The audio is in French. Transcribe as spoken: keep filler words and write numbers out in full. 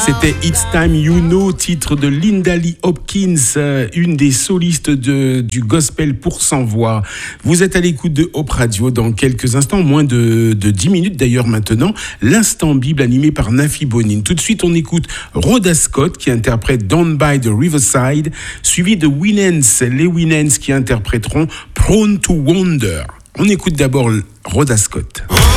C'était It's Time You Know, titre de Linda Lee Hopkins, une des solistes de, du gospel pour sans voix. Vous êtes à l'écoute de Hope Radio. Dans quelques instants, moins de, de dix minutes d'ailleurs maintenant, l'instant Bible animé par Nafi Bonin. Tout de suite, on écoute Rhoda Scott qui interprète Down by the Riverside, suivi de Winans, les Winans qui interpréteront Prone to Wander. On écoute d'abord Rhoda Scott.